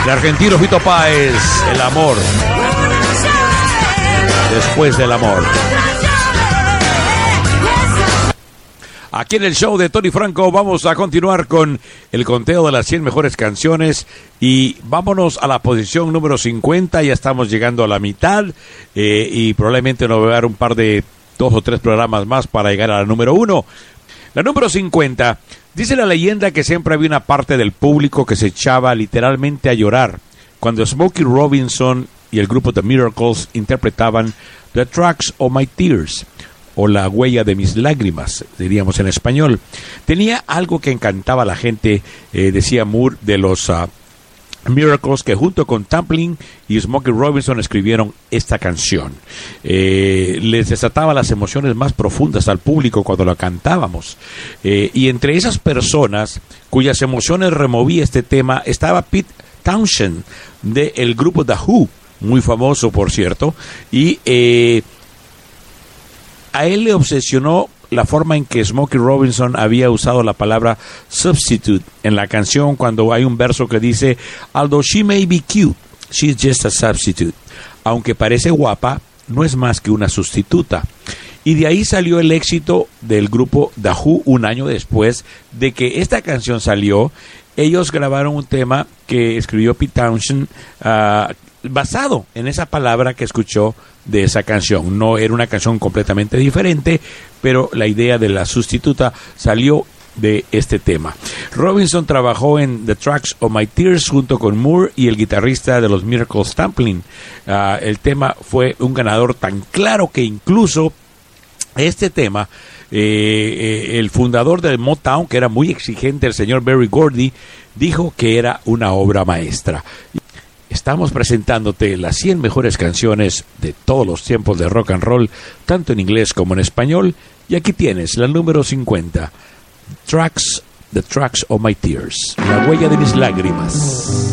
El argentino Fito Páez, El amor. Después del amor. Aquí en el show de Tony Franco vamos a continuar con el conteo de las 100 mejores canciones y vámonos a la posición número 50. Ya estamos llegando a la mitad y probablemente nos va a dar un par de 2 o 3 programas más para llegar a la número 1. La número 50, dice la leyenda que siempre había una parte del público que se echaba literalmente a llorar cuando Smokey Robinson y el grupo The Miracles interpretaban The Tracks of My Tears, o La huella de mis lágrimas, diríamos en español. Tenía algo que encantaba a la gente, decía Moore, de los Miracles, que junto con Tamplin y Smokey Robinson escribieron esta canción. Les desataba las emociones más profundas al público cuando la cantábamos. Y entre esas personas cuyas emociones removía este tema estaba Pete Townshend, del grupo The Who, muy famoso por cierto, y a él le obsesionó la forma en que Smokey Robinson había usado la palabra substitute en la canción, cuando hay un verso que dice: although she may be cute, she's just a substitute. Aunque parece guapa, no es más que una sustituta. Y de ahí salió el éxito del grupo The Who. Un año después de que esta canción salió, ellos grabaron un tema que escribió Pete Townshend basado en esa palabra que escuchó de esa canción. No era una canción completamente diferente, pero la idea de la sustituta salió de este tema. Robinson trabajó en The Tracks of My Tears junto con Moore y el guitarrista de los Miracles, Tamplin. El tema fue un ganador tan claro que incluso este tema, el fundador del Motown, que era muy exigente, el señor Berry Gordy, dijo que era una obra maestra. Estamos presentándote las 100 mejores canciones de todos los tiempos de rock and roll, tanto en inglés como en español, y aquí tienes la número 50, The Tracks of My Tears, La huella de mis lágrimas.